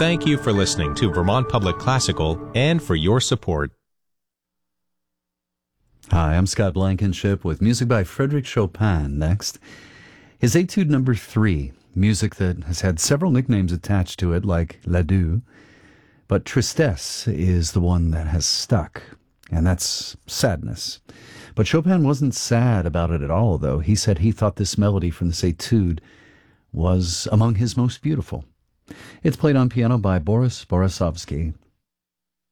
Thank you for listening to Vermont Public Classical and for your support. Hi, I'm Scott Blankenship with music by Frédéric Chopin next. His Etude Number 3, music that has had several nicknames attached to it, like L'Adieu, but Tristesse is the one that has stuck, and that's sadness. But Chopin wasn't sad about it at all, though. He said he thought this melody from this Etude was among his most beautiful. It's played on piano by Boris Borissovsky,